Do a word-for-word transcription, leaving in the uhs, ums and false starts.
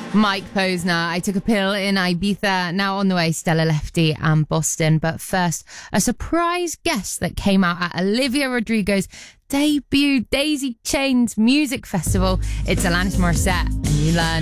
Mike Posner, I Took a Pill in Ibiza. Now on the way, Stella Lefty and Boston. But first, a surprise guest that came out at Olivia Rodrigo's debut Daisy Chains Music Festival. It's Alanis Morissette, and you learn